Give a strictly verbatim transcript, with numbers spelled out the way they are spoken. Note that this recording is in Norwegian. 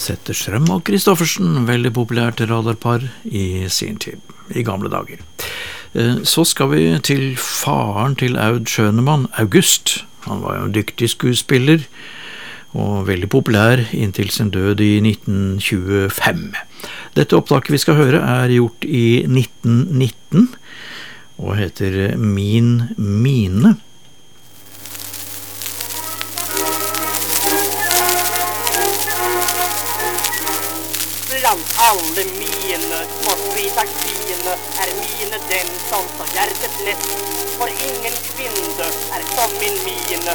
Zetterstrøm og Kristoffersen, veldig populært radarpar i sin tid, i gamle dager. Så skal vi til faren til Aud Schønemann, August. Han var jo en dyktig skuespiller, og veldig populær inntil sin død i nitten tjuefem. Dette opptaket vi skal høre er gjort i nitten nitten, og heter Min Mine. Blant alle mine små fritaksine er mine den som står hjertet nest. For ingen kvinne er som min mine,